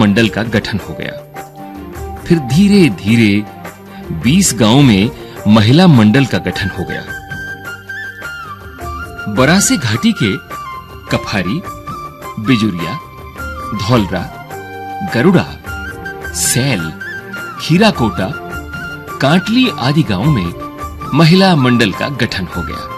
मंडल का गठन हो गया। फिर धीरे धीरे 20 गांवों में महिला मंडल का गठन हो गया। बरासे घाटी के कफारी, बिजुरिया, धौलरा, गरुड़ा, सैल, खीराकोटा, कांटली आदि गांवों में महिला मंडल का गठन हो गया।